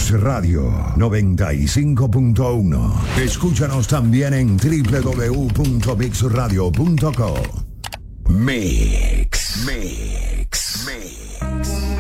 Mix Radio 95.1. Escúchanos también en www.mixradio.co. Mix.